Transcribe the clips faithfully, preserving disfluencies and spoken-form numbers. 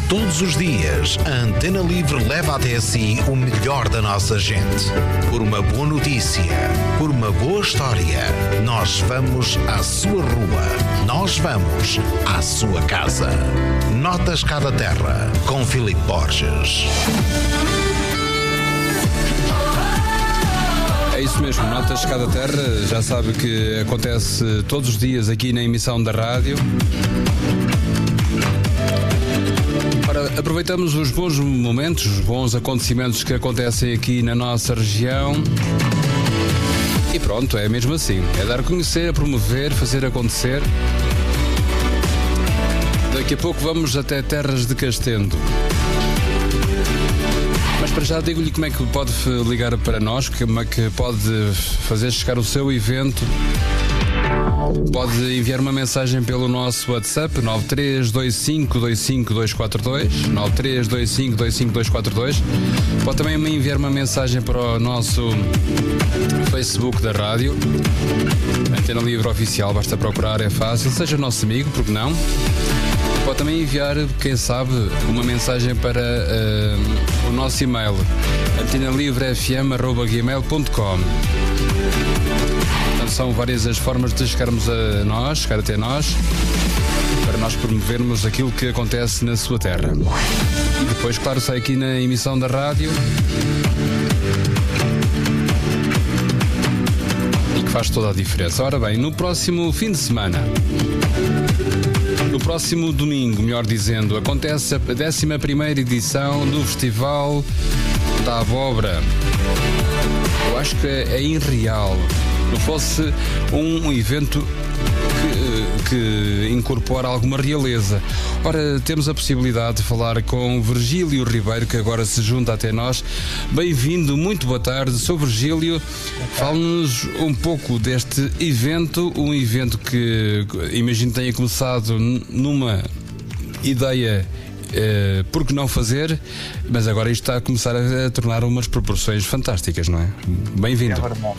Todos os dias, a Antena Livre leva até si o melhor da nossa gente. Por uma boa notícia, por uma boa história, nós vamos à sua rua, nós vamos à sua casa. Notas Cada Terra, com Filipe Borges. É isso mesmo, Notas Cada Terra, já sabe que acontece todos os dias aqui na emissão da rádio. Ora, aproveitamos os bons momentos, os bons acontecimentos que acontecem aqui na nossa região. E pronto, é mesmo assim. É dar a conhecer, a promover, fazer acontecer. Daqui a pouco vamos até Terras de Castendo. Mas para já digo-lhe como é que pode ligar para nós, como é que pode fazer chegar o seu evento. Pode enviar uma mensagem pelo nosso WhatsApp nove três dois cinco dois cinco dois quatro dois, nove três dois cinco dois cinco dois quatro dois. Pode também me enviar uma mensagem para o nosso Facebook da rádio, Antena Livre Oficial, basta procurar, é fácil, seja nosso amigo, porque não? Pode também enviar, quem sabe, uma mensagem para uh, o nosso e-mail, antena livre f m arroba gmail ponto com. São várias as formas de chegarmos a nós, chegar até nós, para nós promovermos aquilo que acontece na sua terra. E depois, claro, sai aqui na emissão da rádio e que faz toda a diferença. Ora bem, no próximo fim de semana, no próximo domingo, melhor dizendo, acontece a décima primeira edição do Festival da Abóbora. Eu acho que é irreal. Não fosse um, um evento que, que incorpora alguma realeza. Ora, temos a possibilidade de falar com Virgílio Ribeiro, que agora se junta até nós. Bem-vindo, muito boa tarde. Sou Virgílio, fale-nos um pouco deste evento, um evento que imagino tenha começado numa ideia, eh, por que não fazer, mas agora isto está a começar a, a tornar umas proporções fantásticas, não é? Bem-vindo. É verdade.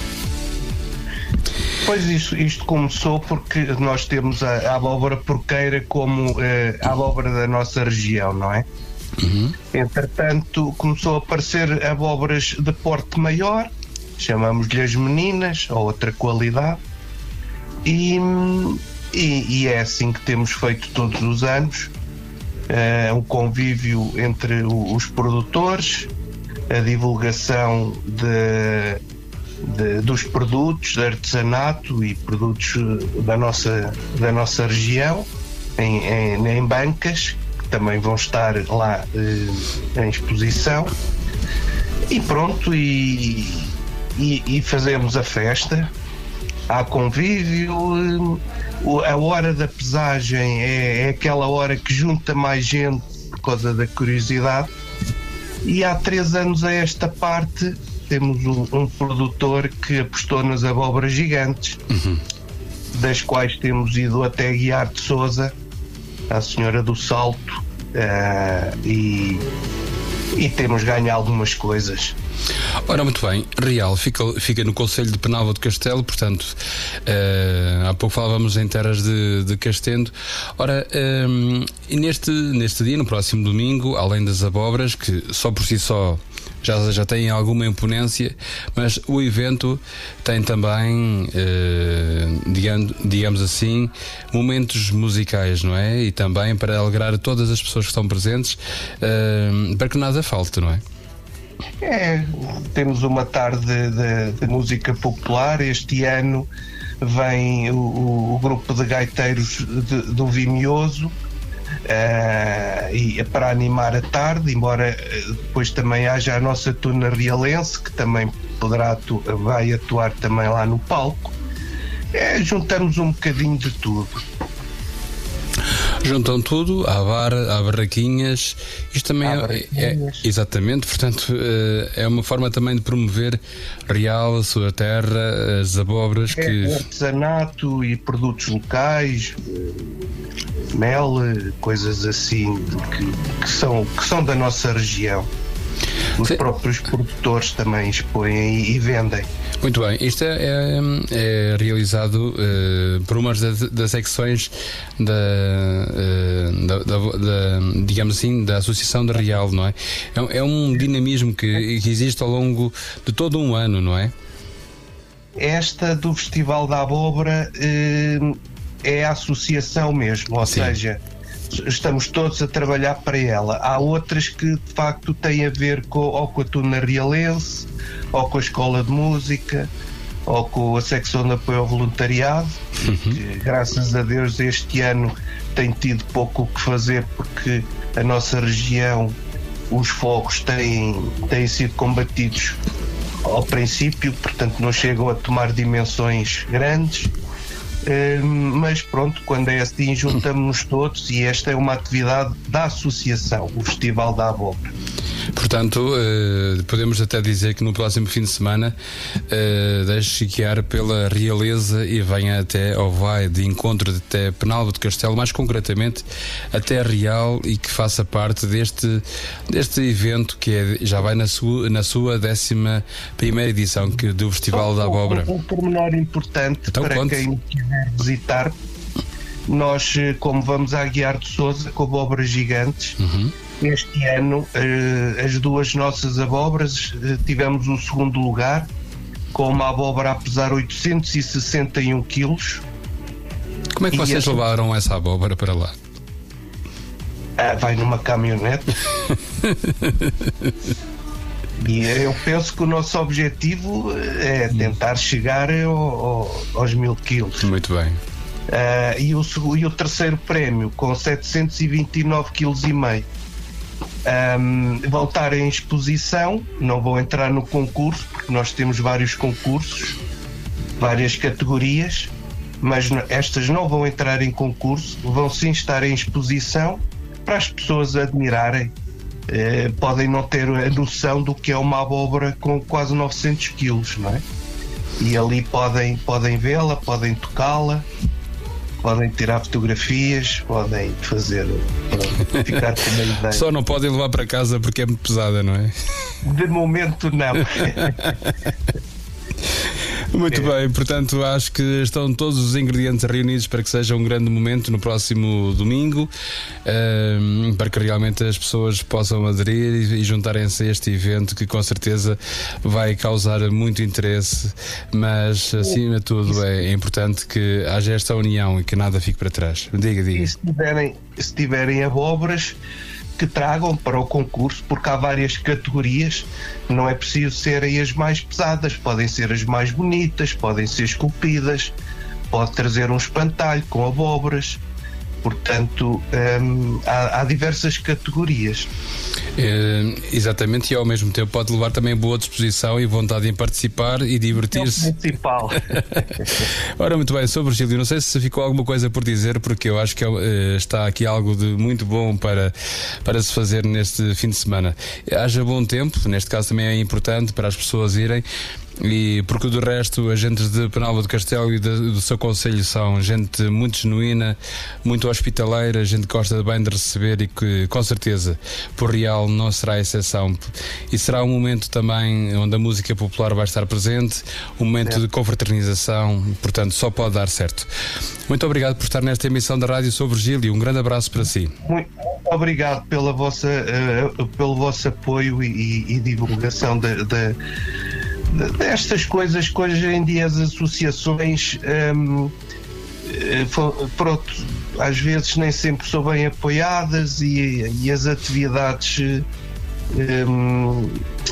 Pois isso, isto começou porque nós temos a, a abóbora porqueira como eh, a abóbora da nossa região, não é? Uhum. Entretanto, começou a aparecer abóboras de porte maior, chamamos-lhe as meninas, ou outra qualidade, e, e, e é assim que temos feito todos os anos, eh, um convívio entre o, os produtores, a divulgação de De, dos produtos de artesanato e produtos da nossa, da nossa região em, em, em bancas que também vão estar lá eh, em exposição, e pronto, e, e, e fazemos a festa, há convívio, a hora da pesagem é, é aquela hora que junta mais gente por causa da curiosidade, e há três anos a esta parte temos um, um produtor que apostou nas abóboras gigantes, uhum. das quais temos ido até Guiar de Sousa, a Senhora do Salto, uh, e, e temos ganho algumas coisas. Ora, muito bem, Real fica, fica no concelho de Penalva de Castelo, portanto, uh, há pouco falávamos em Terras de, de Castendo. Ora, um, e neste, neste dia, no próximo domingo, além das abóboras, que só por si só já, já têm alguma imponência, mas o evento tem também, uh, digamos, digamos assim, momentos musicais, não é? E também para alegrar todas as pessoas que estão presentes, uh, para que nada falte, não é? É, temos uma tarde de, de música popular. Este ano vem o, o grupo de gaiteiros de, do Vimioso, uh, e é para animar a tarde, embora depois também haja a nossa turna realense, que também poderá atu- vai atuar também lá no palco. É, juntamos um bocadinho de tudo. Juntam tudo, há bar, há barraquinhas. Isto também há é, barraquinhas. é exatamente, portanto, é uma forma também de promover Real, a sua terra, as abóboras, é, que artesanato e produtos locais, mel, coisas assim que, que, são, que são da nossa região. Os Sim. próprios produtores também expõem e, e vendem. Muito bem, isto é, é, é realizado uh, por uma das, das secções da, uh, da, da, da, digamos assim, da Associação da Real, não é? É, é um dinamismo que, que existe ao longo de todo um ano, não é? Esta do Festival da Abóbora uh, é a associação mesmo, ou Sim. seja, estamos todos a trabalhar para ela. Há outras que de facto têm a ver com, ou com a Tuna Realense, ou com a Escola de Música, ou com a secção de apoio ao voluntariado, uhum. que, graças a Deus este ano tem tido pouco o que fazer, porque a nossa região, os fogos têm, têm sido combatidos ao princípio, portanto não chegam a tomar dimensões grandes. Uh, mas pronto, quando é assim juntamos-nos todos, e esta é uma atividade da associação, o Festival da Abóbora. Portanto, uh, podemos até dizer que no próximo fim de semana uh, deixe-se guiar pela realeza e venha até, ou vai de encontro até Penalva de Castelo, mais concretamente até Real, e que faça parte deste, deste evento que é, já vai na sua, na sua décima primeira edição que, do Festival da Abóbora. Um, um pormenor importante então, para conte. Quem quiser visitar, nós, como vamos à Aguiar de Sousa com abóboras gigantes, uhum. este ano as duas nossas abóboras tivemos o segundo lugar, com uma abóbora a pesar oitocentos e sessenta e um quilos. Como é que vocês essa... levaram essa abóbora para lá? Ah, vai numa caminhonete. E eu penso que o nosso objetivo é tentar chegar ao, ao, aos mil quilos. Muito bem. Uh, e, o, e o terceiro prémio, com setecentos e vinte e nove quilos e meio. Um, vão estar em exposição, não vão entrar no concurso, porque nós temos vários concursos, várias categorias, mas estas não vão entrar em concurso, vão sim estar em exposição para as pessoas admirarem. Uh, podem não ter a noção do que é uma abóbora com quase novecentos quilos, não é? E ali podem, podem vê-la, podem tocá-la, podem tirar fotografias, podem fazer, pronto, ficar com uma ideia. Só não podem levar para casa porque é muito pesada, não é? De momento não. Muito é. bem, portanto acho que estão todos os ingredientes reunidos para que seja um grande momento no próximo domingo, um, para que realmente as pessoas possam aderir e, e juntarem-se a este evento que com certeza vai causar muito interesse, mas acima de tudo é, é importante que haja esta união e que nada fique para trás. Diga, diga. E se tiverem, se tiverem abóboras, que tragam para o concurso, porque há várias categorias, não é preciso serem as mais pesadas, podem ser as mais bonitas, podem ser esculpidas, pode trazer um espantalho com abóboras, portanto hum, há, há diversas categorias. É, exatamente, e ao mesmo tempo pode levar também boa disposição e vontade em participar e divertir-se. É o principal. Ora, muito bem, sobre Gílio, não sei se ficou alguma coisa por dizer, porque eu acho que uh, está aqui algo de muito bom para, para se fazer neste fim de semana. Haja bom tempo, neste caso também é importante para as pessoas irem. E porque do resto as gentes de Penalva do Castelo e de, do seu concelho são gente muito genuína, muito hospitaleira, gente que gosta bem de receber e que com certeza por Real não será exceção, e será um momento também onde a música popular vai estar presente, um momento é. de confraternização, portanto só pode dar certo. Muito obrigado por estar nesta emissão da Rádio Sou Virgílio, um grande abraço para si. Muito obrigado pela vossa, uh, pelo vosso apoio e, e divulgação da destas coisas que hoje em dia as associações um, pronto, às vezes nem sempre são bem apoiadas, e, e as atividades um,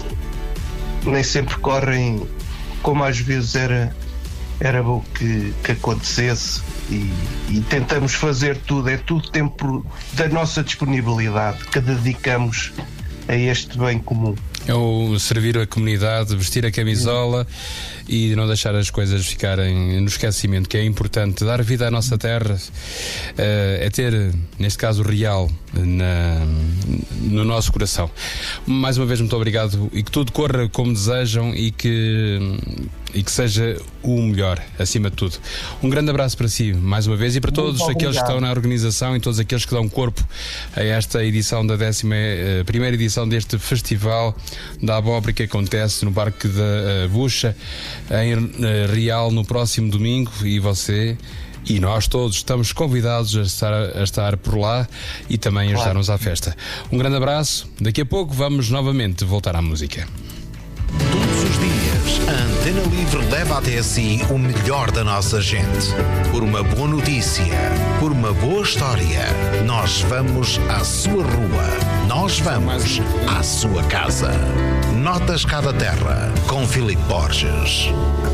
nem sempre correm como às vezes era, era bom que, que acontecesse, e, e tentamos fazer tudo, é tudo tempo da nossa disponibilidade que dedicamos a este bem comum. É o servir a comunidade, vestir a camisola e não deixar as coisas ficarem no esquecimento, que é importante. Dar vida à nossa terra é ter, neste caso, o Real na, no nosso coração. Mais uma vez, muito obrigado, e que tudo corra como desejam e que, e que seja o melhor, acima de tudo. Um grande abraço para si, mais uma vez, e para todos aqueles que estão na organização e todos aqueles que dão corpo a esta edição da décima primeira edição deste festival da abóbora que acontece no Parque da uh, Bucha, em uh, Real, no próximo domingo, e você e nós todos estamos convidados a estar, a estar por lá e também a ajudar-nos à festa. Um grande abraço. Daqui a pouco vamos novamente voltar à música. Todos os dias, a Antena Livre leva até si o melhor da nossa gente. Por uma boa notícia, por uma boa história, nós vamos à sua rua, nós vamos à sua casa. Notas Cada Terra, com Filipe Borges.